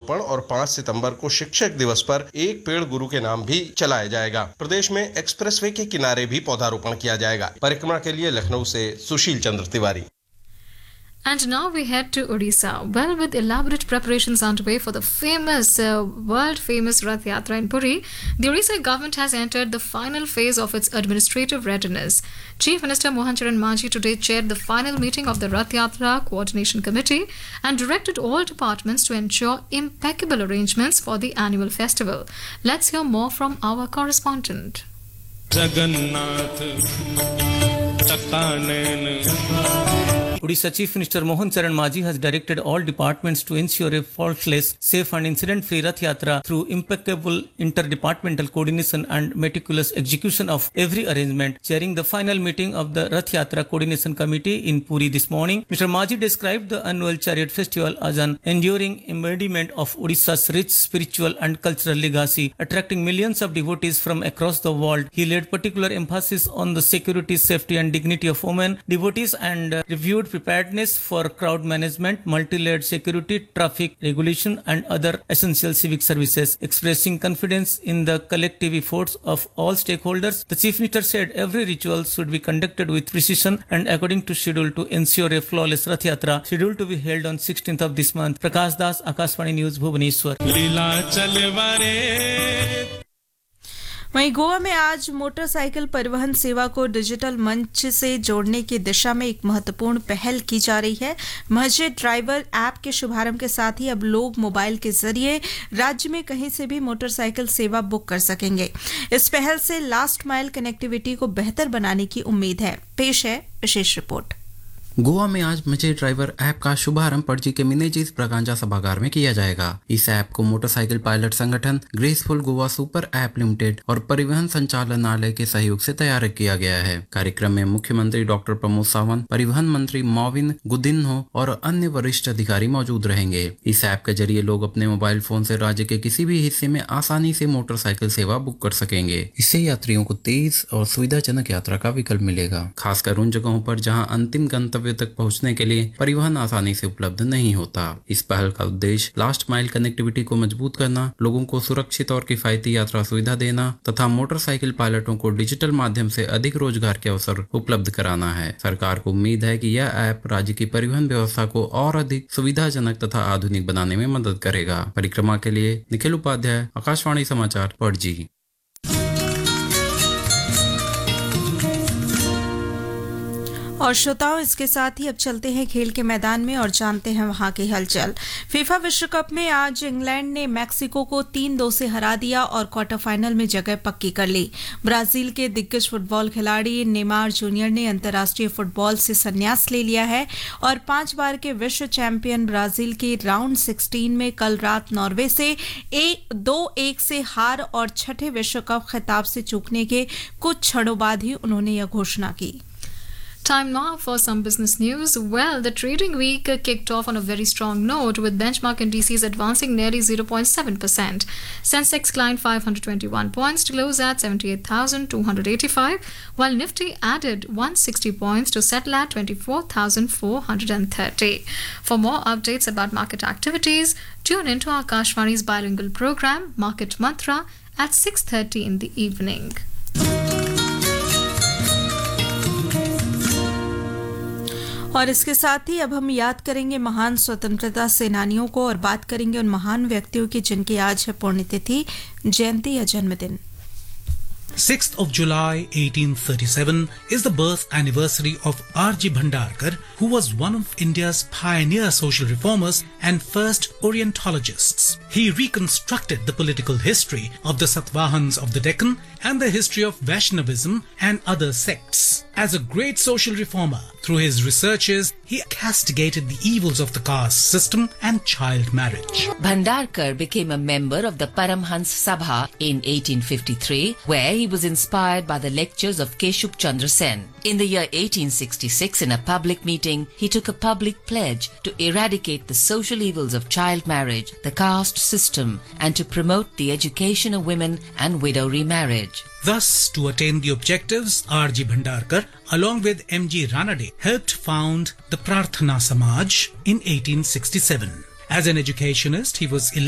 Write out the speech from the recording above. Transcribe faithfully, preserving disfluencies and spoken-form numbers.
पौधारोपण और पाँच सितंबर को शिक्षक दिवस पर एक पेड़ गुरु के नाम भी चलाया जाएगा। प्रदेश में एक्सप्रेसवे के किनारे भी पौधारोपण किया जाएगा। परिक्रमा के लिए लखनऊ से Sushil Chandra Tiwari. And now we head to Odisha. Well, with elaborate preparations underway for the famous, uh, world-famous Rath Yatra in Puri, the Odisha government has entered the final phase of its administrative readiness. Chief Minister Mohan Charan Majhi today chaired the final meeting of the Rath Yatra Coordination Committee and directed all departments to ensure impeccable arrangements for the annual festival. Let's hear more from our correspondent. Jagannath Odisha Chief Minister Mohan Charan Majhi has directed all departments to ensure a faultless, safe and incident-free Rath Yatra through impeccable interdepartmental coordination and meticulous execution of every arrangement. Chairing the final meeting of the Rath Yatra Coordination Committee in Puri this morning, Mister Majhi described the annual Chariot Festival as an enduring embodiment of Odisha's rich spiritual and cultural legacy, attracting millions of devotees from across the world. He laid particular emphasis on the security, safety and dignity of women, devotees and uh, reviewed preparedness for crowd management, multi-layered security, traffic regulation and other essential civic services. Expressing confidence in the collective efforts of all stakeholders, the Chief Minister said every ritual should be conducted with precision and according to schedule to ensure a flawless Rath Yatra, scheduled to be held on sixteenth of this month. Prakash Das, Akashvani News, Bhubaneswar. वहीं गोवा में आज motorcycle परिवहन सेवा को digital मंच से जोड़ने की दिशा में एक महत्वपूर्ण पहल की जा रही है। मजे ड्राइवर ऐप के शुभारंभ के साथ ही अब लोग मोबाइल के जरिए राज्य में कहीं से भी मोटरसाइकिल सेवा बुक कर सकेंगे। इस पहल से लास्ट माइल कनेक्टिविटी को बेहतर बनाने की उम्मीद है। पेश है विशेष रिपोर्ट। गोवा में आज मजे ड्राइवर ऐप का शुभारंभ पणजी के मिनेजिस प्रगांजा सभागार में किया जाएगा। इस ऐप को मोटरसाइकिल पायलट संगठन, graceful Goa super app limited और परिवहन संचालनालय के सहयोग से तैयार किया गया है। कार्यक्रम में मुख्यमंत्री डॉक्टर प्रमोद सावंत, परिवहन मंत्री मॉविन गुदिन्हो और अन्य वरिष्ठ अधिकारी मौजूद रहेंगे। इस ऐप के जरिए लोग अपने मोबाइल फोन से राज्य के किसी भी हिस्से में आसानी से मोटरसाइकिल सेवा बुक कर सकेंगे। इससे यात्रियों को तेज और सुविधाजनक यात्रा का विकल्प मिलेगा, खासकर उन जगहों पर जहां अंतिम गंतव्य तक पहुंचने के लिए परिवहन आसानी से उपलब्ध नहीं होता। इस पहल का उद्देश्य लास्ट माइल कनेक्टिविटी को मजबूत करना, लोगों को सुरक्षित और किफायती यात्रा सुविधा देना तथा मोटरसाइकिल पायलटों को डिजिटल माध्यम से अधिक रोजगार के अवसर उपलब्ध कराना है। सरकार को उम्मीद है कि यह ऐप राज्य की परिवहन व्यवस्था को और अधिक सुविधाजनक तथा आधुनिक बनाने में मदद करेगा। परिक्रमा के लिए निखिल उपाध्याय, आकाशवाणी समाचार, पणजी। और श्रोताओं, इसके साथ ही अब चलते हैं खेल के मैदान में और जानते हैं वहां की हलचल। फीफा विश्व कप में आज इंग्लैंड ने मैक्सिको को तीन दो से हरा दिया और क्वार्टर फाइनल में जगह पक्की कर ली। ब्राजील के दिग्गज फुटबॉल खिलाड़ी नेमार जूनियर ने अंतर्राष्ट्रीय फुटबॉल से संन्यास ले लिया है और पांच बार के विश्व चैंपियन ब्राजील की राउंड सोलह में कल रात नॉर्वे से एक दो एक से हार और छठे विश्व कप खिताब से चूकने के कुछ क्षणों बाद ही उन्होंने यह घोषणा की। Time now for some business news. Well, the trading week kicked off on a very strong note with benchmark indices advancing nearly zero point seven percent. Sensex climbed five hundred twenty-one points to close at seventy-eight thousand two hundred eighty-five, while Nifty added one hundred sixty points to settle at twenty-four thousand four hundred thirty. For more updates about market activities, tune into Akashvani's bilingual program Market Mantra at six thirty in the evening. और इसके साथ ही अब हम याद करेंगे महान स्वतंत्रता सेनानियों को और बात करेंगे उन महान व्यक्तियों की जिनकी आज है पुण्यतिथि, जयंती या जन्मदिन। sixth of July eighteen thirty-seven is the birth anniversary of R G Bhandarkar, who was one of India's pioneer social reformers and first Orientologists. He reconstructed the political history of the Satvahans of the Deccan and the history of Vaishnavism and other sects. As a great social reformer, through his researches, he castigated the evils of the caste system and child marriage. Bhandarkar became a member of the Paramhans Sabha in eighteen fifty-three, where he was inspired by the lectures of Keshub Chandra Sen. In the year eighteen sixty-six, in a public meeting, he took a public pledge to eradicate the social evils of child marriage, the caste system, and to promote the education of women and widow remarriage. Thus, to attain the objectives, R G Bhandarkar, along with M G Ranade, helped found the Prarthana Samaj in eighteen sixty-seven. As an educationist, he was elected